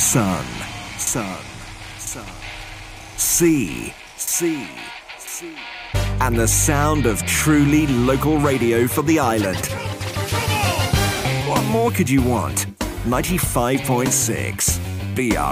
sun, sea, and the sound of truly local radio for the island. What more could you want? 95.6 BR.